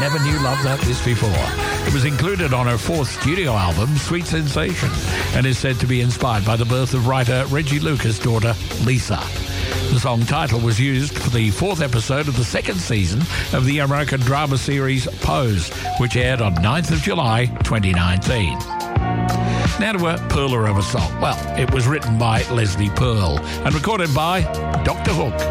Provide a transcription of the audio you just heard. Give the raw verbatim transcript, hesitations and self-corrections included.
Never knew love like this before. It was included on her fourth studio album, Sweet Sensation, and is said to be inspired by the birth of writer Reggie Lucas' daughter, Lisa. The song title was used for the fourth episode of the second season of the American drama series Pose, which aired on ninth of July, twenty nineteen. Now to a Pearler of a song. Well, it was written by Leslie Pearl and recorded by Doctor Hook.